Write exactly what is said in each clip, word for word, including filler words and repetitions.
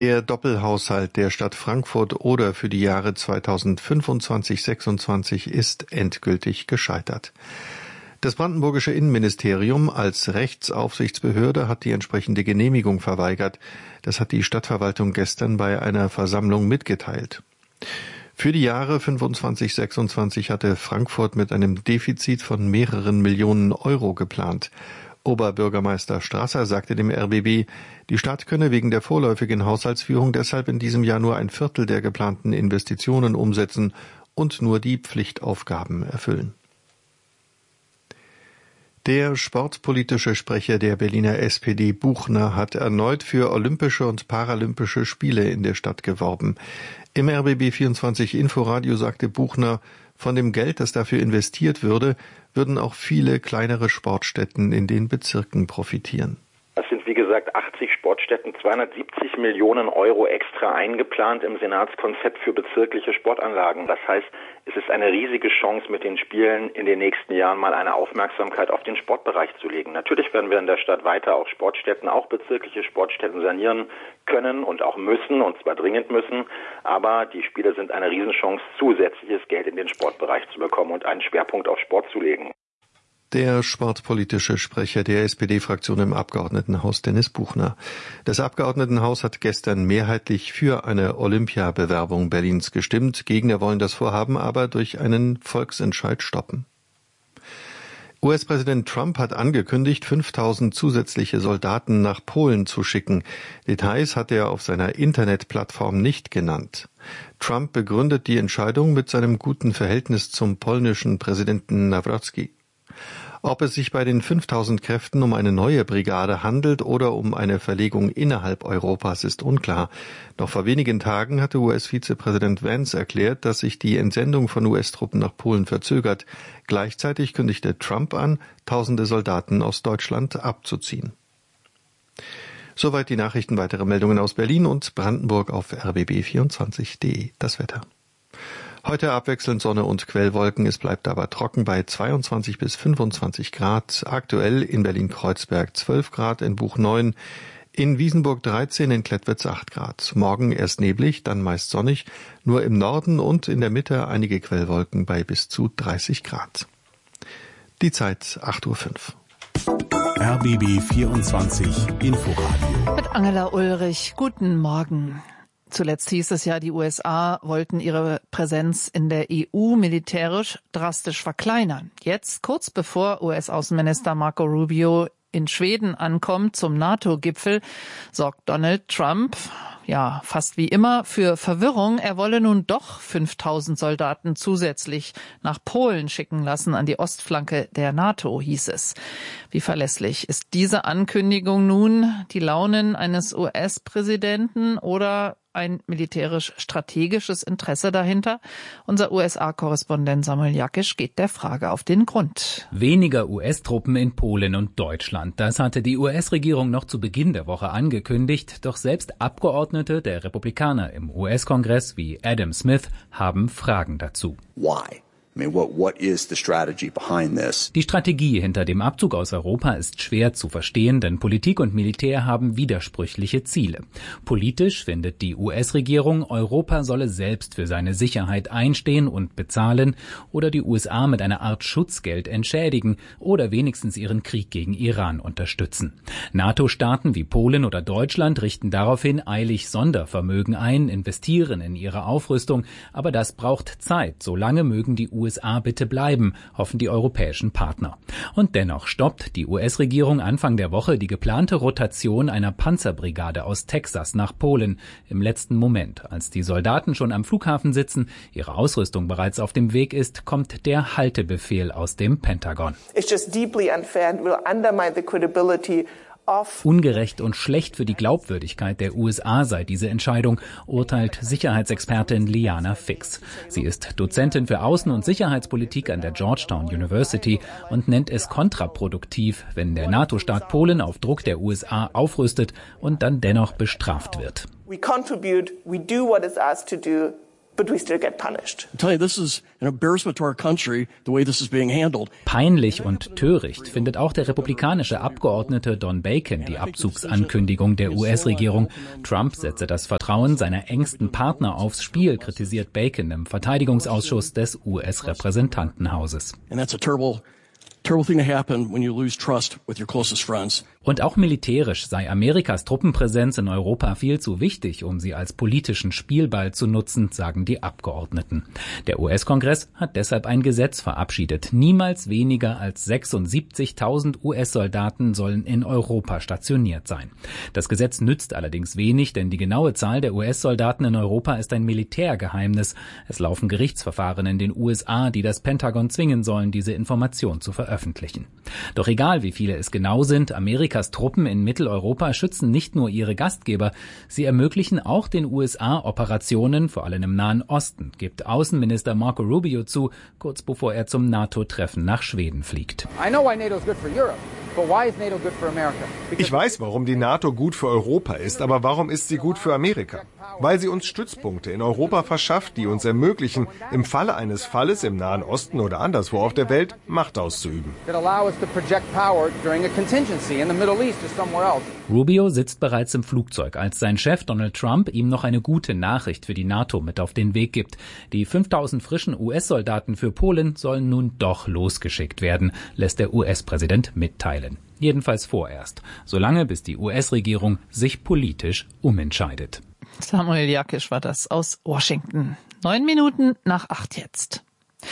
Der Doppelhaushalt der Stadt Frankfurt oder für die Jahre zweitausendfünfundzwanzig sechsundzwanzig ist endgültig gescheitert. Das brandenburgische Innenministerium als Rechtsaufsichtsbehörde hat die entsprechende Genehmigung verweigert. Das hat die Stadtverwaltung gestern bei einer Versammlung mitgeteilt. Für die Jahre fünfundzwanzig sechsundzwanzig hatte Frankfurt mit einem Defizit von mehreren Millionen Euro geplant. Oberbürgermeister Strasser sagte dem R B B, die Stadt könne wegen der vorläufigen Haushaltsführung deshalb in diesem Jahr nur ein Viertel der geplanten Investitionen umsetzen und nur die Pflichtaufgaben erfüllen. Der sportpolitische Sprecher der Berliner S P D Buchner hat erneut für Olympische und Paralympische Spiele in der Stadt geworben. Im R B B vierundzwanzig Inforadio sagte Buchner, von dem Geld, das dafür investiert würde, würden auch viele kleinere Sportstätten in den Bezirken profitieren. Es sind wie gesagt achtzig Sportstätten, zweihundertsiebzig Millionen Euro extra eingeplant im Senatskonzept für bezirkliche Sportanlagen. Das heißt, es ist eine riesige Chance, mit den Spielen in den nächsten Jahren mal eine Aufmerksamkeit auf den Sportbereich zu legen. Natürlich werden wir in der Stadt weiter auch Sportstätten, auch bezirkliche Sportstätten sanieren können und auch müssen, und zwar dringend müssen. Aber die Spiele sind eine Riesenchance, zusätzliches Geld in den Sportbereich zu bekommen und einen Schwerpunkt auf Sport zu legen. Der sportpolitische Sprecher der S P D-Fraktion im Abgeordnetenhaus, Dennis Buchner. Das Abgeordnetenhaus hat gestern mehrheitlich für eine Olympiabewerbung Berlins gestimmt. Gegner wollen das Vorhaben aber durch einen Volksentscheid stoppen. U S-Präsident Trump hat angekündigt, fünftausend zusätzliche Soldaten nach Polen zu schicken. Details hat er auf seiner Internetplattform nicht genannt. Trump begründet die Entscheidung mit seinem guten Verhältnis zum polnischen Präsidenten Nawrocki. Ob es sich bei den fünftausend Kräften um eine neue Brigade handelt oder um eine Verlegung innerhalb Europas, ist unklar. Noch vor wenigen Tagen hatte U S-Vizepräsident Vance erklärt, dass sich die Entsendung von U S-Truppen nach Polen verzögert. Gleichzeitig kündigte Trump an, tausende Soldaten aus Deutschland abzuziehen. Soweit die Nachrichten. Weitere Meldungen aus Berlin und Brandenburg auf r b b vierundzwanzig punkt de. Das Wetter. Heute abwechselnd Sonne und Quellwolken, es bleibt aber trocken bei zweiundzwanzig bis fünfundzwanzig Grad. Aktuell in Berlin-Kreuzberg zwölf Grad, in Buch neun, in Wiesenburg dreizehn, in Klettwitz acht Grad. Morgen erst neblig, dann meist sonnig, nur im Norden und in der Mitte einige Quellwolken bei bis zu dreißig Grad. Die Zeit acht Uhr fünf. R B B vierundzwanzig Inforadio. Mit Angela Ulrich, guten Morgen. Zuletzt hieß es ja, die U S A wollten ihre Präsenz in der E U militärisch drastisch verkleinern. Jetzt, kurz bevor U S-Außenminister Marco Rubio in Schweden ankommt zum NATO-Gipfel, sorgt Donald Trump, ja, fast wie immer, für Verwirrung. Er wolle nun doch fünftausend Soldaten zusätzlich nach Polen schicken lassen, an die Ostflanke der NATO, hieß es. Wie verlässlich ist diese Ankündigung nun? Die Launen eines U S-Präsidenten oder ein militärisch-strategisches Interesse dahinter? Unser U S A-Korrespondent Samuel Jakisch geht der Frage auf den Grund. Weniger U S-Truppen in Polen und Deutschland. Das hatte die U S-Regierung noch zu Beginn der Woche angekündigt. Doch selbst Abgeordnete der Republikaner im U S-Kongress wie Adam Smith haben Fragen dazu. Why? I mean, what, what is the strategy behind this? Die Strategie hinter dem Abzug aus Europa ist schwer zu verstehen, denn Politik und Militär haben widersprüchliche Ziele. Politisch findet die U S-Regierung, Europa solle selbst für seine Sicherheit einstehen und bezahlen oder die U S A mit einer Art Schutzgeld entschädigen oder wenigstens ihren Krieg gegen Iran unterstützen. NATO-Staaten wie Polen oder Deutschland richten daraufhin eilig Sondervermögen ein, investieren in ihre Aufrüstung, aber das braucht Zeit. Solange mögen die U S A bitte bleiben, hoffen die europäischen Partner. Und dennoch stoppt die U S-Regierung Anfang der Woche die geplante Rotation einer Panzerbrigade aus Texas nach Polen im letzten Moment. Als die Soldaten schon am Flughafen sitzen, ihre Ausrüstung bereits auf dem Weg ist, kommt der Haltebefehl aus dem Pentagon. It's just deeply unfair and will undermine the credibility. Ungerecht und schlecht für die Glaubwürdigkeit der U S A sei diese Entscheidung, urteilt Sicherheitsexpertin Liana Fix. Sie ist Dozentin für Außen- und Sicherheitspolitik an der Georgetown University und nennt es kontraproduktiv, wenn der NATO-Staat Polen auf Druck der U S A aufrüstet und dann dennoch bestraft wird. We contribute, we do what is asked to do. but we still get punished. I tell you, this is an embarrassment to our country, the way this is being handled. Peinlich und töricht findet auch der republikanische Abgeordnete Don Bacon die Abzugsankündigung der U S-Regierung. Trump setze das Vertrauen seiner engsten Partner aufs Spiel, kritisiert Bacon im Verteidigungsausschuss des U S-Repräsentantenhauses. And that's a terrible Terrible thing to happen when you lose trust with your closest friends. Und auch militärisch sei Amerikas Truppenpräsenz in Europa viel zu wichtig, um sie als politischen Spielball zu nutzen, sagen die Abgeordneten. Der U S-Kongress hat deshalb ein Gesetz verabschiedet. Niemals weniger als sechsundsiebzigtausend U S-Soldaten sollen in Europa stationiert sein. Das Gesetz nützt allerdings wenig, denn die genaue Zahl der U S-Soldaten in Europa ist ein Militärgeheimnis. Es laufen Gerichtsverfahren in den U S A, die das Pentagon zwingen sollen, diese Information zu veröffentlichen. Doch egal, wie viele es genau sind, Amerikas Truppen in Mitteleuropa schützen nicht nur ihre Gastgeber, sie ermöglichen auch den U S A Operationen, vor allem im Nahen Osten, gibt Außenminister Marco Rubio zu, kurz bevor er zum NATO-Treffen nach Schweden fliegt. Ich weiß, warum die NATO gut für Europa ist, aber warum ist sie gut für Amerika? Weil sie uns Stützpunkte in Europa verschafft, die uns ermöglichen, im Falle eines Falles im Nahen Osten oder anderswo auf der Welt Macht auszuüben. Rubio sitzt bereits im Flugzeug, als sein Chef Donald Trump ihm noch eine gute Nachricht für die NATO mit auf den Weg gibt. Die fünftausend frischen U S-Soldaten für Polen sollen nun doch losgeschickt werden, lässt der U S-Präsident mitteilen. Jedenfalls vorerst, solange bis die U S-Regierung sich politisch umentscheidet. Samuel Jakisch war das aus Washington. Neun Minuten nach acht jetzt.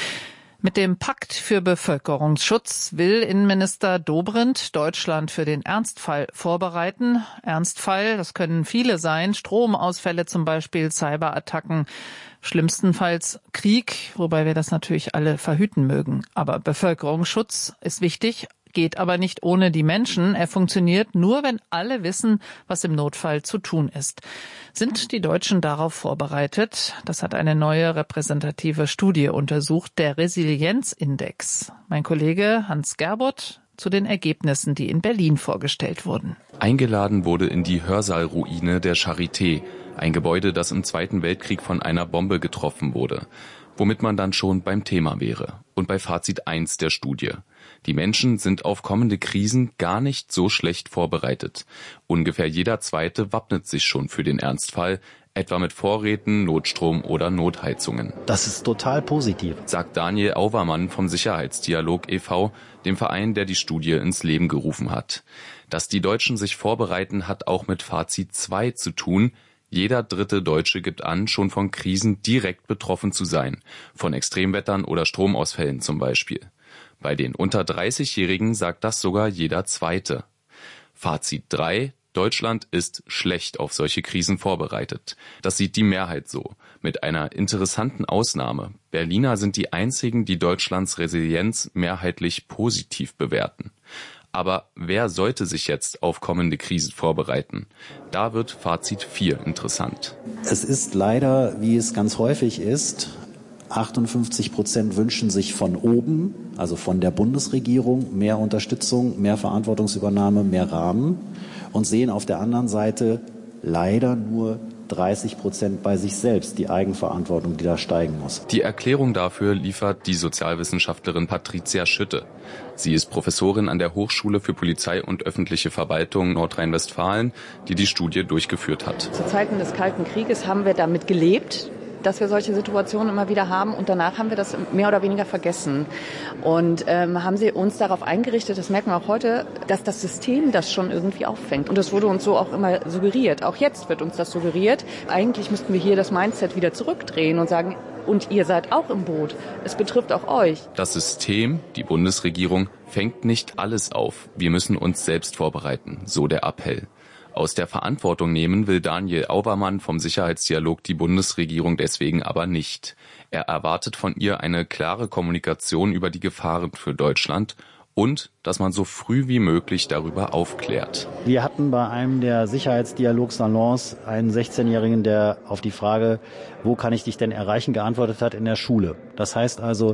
Mit dem Pakt für Bevölkerungsschutz will Innenminister Dobrindt Deutschland für den Ernstfall vorbereiten. Ernstfall, das können viele sein, Stromausfälle zum Beispiel, Cyberattacken, schlimmstenfalls Krieg, wobei wir das natürlich alle verhüten mögen. Aber Bevölkerungsschutz ist wichtig, geht aber nicht ohne die Menschen. Er funktioniert nur, wenn alle wissen, was im Notfall zu tun ist. Sind die Deutschen darauf vorbereitet? Das hat eine neue repräsentative Studie untersucht, der Resilienzindex. Mein Kollege Hans Gerbert zu den Ergebnissen, die in Berlin vorgestellt wurden. Eingeladen wurde in die Hörsaalruine der Charité, ein Gebäude, das im Zweiten Weltkrieg von einer Bombe getroffen wurde. Womit man dann schon beim Thema wäre. Und bei Fazit eins der Studie. Die Menschen sind auf kommende Krisen gar nicht so schlecht vorbereitet. Ungefähr jeder Zweite wappnet sich schon für den Ernstfall, etwa mit Vorräten, Notstrom oder Notheizungen. Das ist total positiv, sagt Daniel Auwermann vom Sicherheitsdialog e V, dem Verein, der die Studie ins Leben gerufen hat. Dass die Deutschen sich vorbereiten, hat auch mit Fazit zwei zu tun. Jeder dritte Deutsche gibt an, schon von Krisen direkt betroffen zu sein, von Extremwettern oder Stromausfällen zum Beispiel. Bei den unter dreißigjährigen sagt das sogar jeder Zweite. Fazit drei. Deutschland ist schlecht auf solche Krisen vorbereitet. Das sieht die Mehrheit so. Mit einer interessanten Ausnahme. Berliner sind die einzigen, die Deutschlands Resilienz mehrheitlich positiv bewerten. Aber wer sollte sich jetzt auf kommende Krisen vorbereiten? Da wird Fazit vier interessant. Es ist leider, wie es ganz häufig ist, achtundfünfzig Prozent wünschen sich von oben, also von der Bundesregierung, mehr Unterstützung, mehr Verantwortungsübernahme, mehr Rahmen und sehen auf der anderen Seite leider nur dreißig Prozent bei sich selbst, die Eigenverantwortung, die da steigen muss. Die Erklärung dafür liefert die Sozialwissenschaftlerin Patricia Schütte. Sie ist Professorin an der Hochschule für Polizei und öffentliche Verwaltung Nordrhein-Westfalen, die die Studie durchgeführt hat. Zu Zeiten des Kalten Krieges haben wir damit gelebt, dass wir solche Situationen immer wieder haben und danach haben wir das mehr oder weniger vergessen und ähm, haben sie uns darauf eingerichtet, das merken wir auch heute, dass das System das schon irgendwie auffängt und das wurde uns so auch immer suggeriert. Auch jetzt wird uns das suggeriert. Eigentlich müssten wir hier das Mindset wieder zurückdrehen und sagen, und ihr seid auch im Boot. Es betrifft auch euch. Das System, die Bundesregierung, fängt nicht alles auf. Wir müssen uns selbst vorbereiten, so der Appell. Aus der Verantwortung nehmen will Daniel Auwermann vom Sicherheitsdialog die Bundesregierung deswegen aber nicht. Er erwartet von ihr eine klare Kommunikation über die Gefahren für Deutschland und dass man so früh wie möglich darüber aufklärt. Wir hatten bei einem der Sicherheitsdialog-Salons einen sechzehnjährigen, der auf die Frage, wo kann ich dich denn erreichen, geantwortet hat, in der Schule. Das heißt also,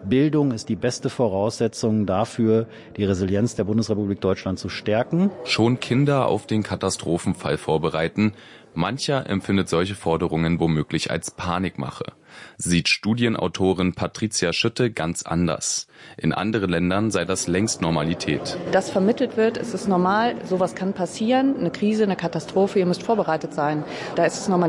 Bildung ist die beste Voraussetzung dafür, die Resilienz der Bundesrepublik Deutschland zu stärken. Schon Kinder auf den Katastrophenfall vorbereiten. Mancher empfindet solche Forderungen womöglich als Panikmache. Sieht Studienautorin Patricia Schütte ganz anders. In anderen Ländern sei das längst Normalität. Das vermittelt wird, es ist normal, sowas kann passieren, eine Krise, eine Katastrophe, ihr müsst vorbereitet sein. Da ist es normal.